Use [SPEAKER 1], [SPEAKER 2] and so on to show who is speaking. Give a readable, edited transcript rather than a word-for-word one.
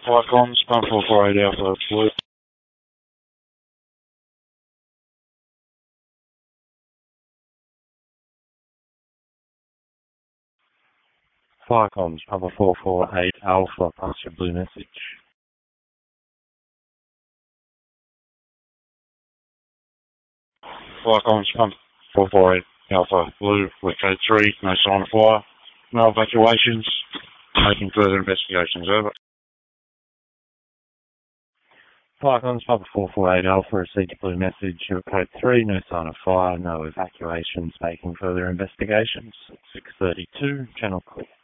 [SPEAKER 1] Icons, 1448 Alpha Blue. Firecoms, Papa 448 Alpha, pass your blue message. Firecoms, Pump 448 Alpha Blue, with code 3, no sign of fire, no evacuations, making further investigations, over. Firecoms, Papa 448 Alpha, received a blue message, with code 3, no sign of fire, no evacuations, making further investigations. 632, channel clear.